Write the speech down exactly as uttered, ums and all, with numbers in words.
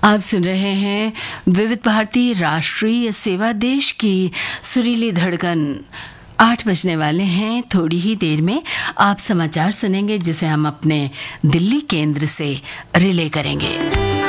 आप सुन रहे हैं विविध भारती राष्ट्रीय सेवा, देश की सुरीली धड़कन। आठ बजने वाले हैं। थोड़ी ही देर में आप समाचार सुनेंगे, जिसे हम अपने दिल्ली केंद्र से रिले करेंगे।